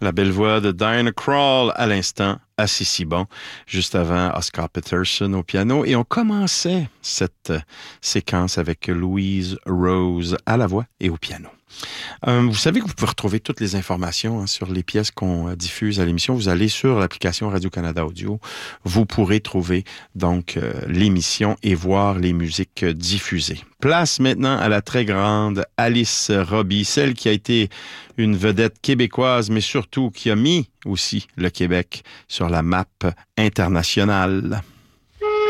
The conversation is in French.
La belle voix de Diana Krall à l'instant, assez si bon, juste avant Oscar Peterson au piano. Et on commençait cette séquence avec Louise Rose à la voix et au piano. Vous savez que vous pouvez retrouver toutes les informations sur les pièces qu'on diffuse à l'émission. Vous allez sur l'application Radio-Canada Audio. Vous pourrez trouver donc l'émission et voir les musiques diffusées. Place maintenant à la très grande Alice Robbie, celle qui a été une vedette québécoise, mais surtout qui a mis aussi le Québec sur la map internationale.